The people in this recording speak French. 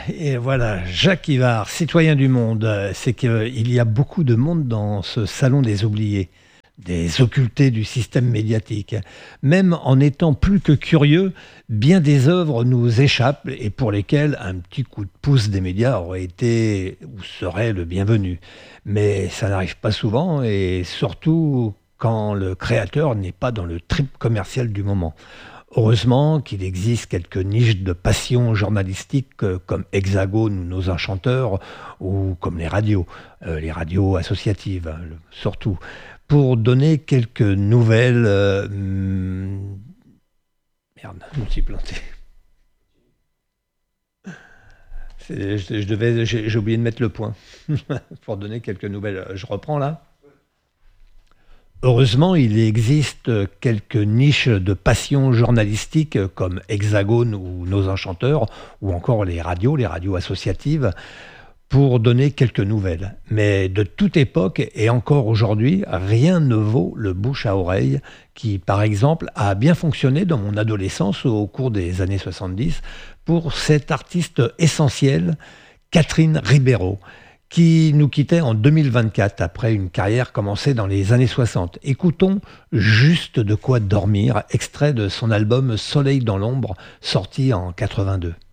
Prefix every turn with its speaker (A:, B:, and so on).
A: Et voilà, Jacques Ivard, citoyen du monde, c'est qu'il y a beaucoup de monde dans ce salon des oubliés, des occultés du système médiatique. Même en étant plus que curieux, bien des œuvres nous échappent et pour lesquelles un petit coup de pouce des médias aurait été ou serait le bienvenu. Mais ça n'arrive pas souvent et surtout quand le créateur n'est pas dans le trip commercial du moment. Heureusement qu'il existe quelques niches de passion journalistique comme Hexagone ou Nos Enchanteurs ou comme les radios associatives surtout, pour donner quelques nouvelles. Merde, je me suis planté. J'ai oublié de mettre le point pour donner quelques nouvelles. Je reprends là. Heureusement, il existe quelques niches de passion journalistique comme Hexagone ou Nos Enchanteurs, ou encore les radios associatives, pour donner quelques nouvelles. Mais de toute époque et encore aujourd'hui, rien ne vaut le bouche à oreille qui, par exemple, a bien fonctionné dans mon adolescence au cours des années 70 pour cette artiste essentielle, Catherine Ribeiro, qui nous quittait en 2024 après une carrière commencée dans les années 60. Écoutons Juste de quoi dormir, extrait de son album Soleil dans l'ombre, sorti en 82.